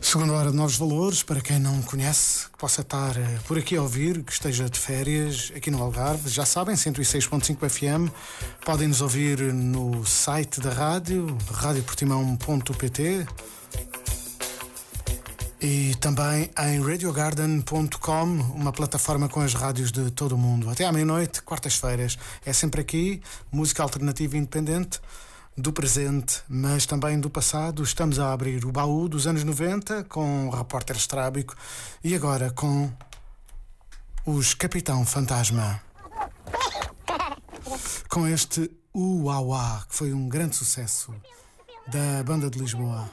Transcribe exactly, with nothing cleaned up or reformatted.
Segunda hora de Novos Valores, para quem não conhece, que possa estar por aqui a ouvir, que esteja de férias aqui no Algarve, já sabem, cento e seis ponto cinco F M, podem nos ouvir no site da rádio, rádio portimão ponto pt, e também em radio garden ponto com, uma plataforma com as rádios de todo o mundo. Até à meia-noite, quartas-feiras, é sempre aqui, música alternativa e independente, do presente, mas também do passado. Estamos a abrir o baú dos anos noventa com o Repórter Estrábico e agora com os Capitão Fantasma, com este Uauá, que foi um grande sucesso da banda de Lisboa.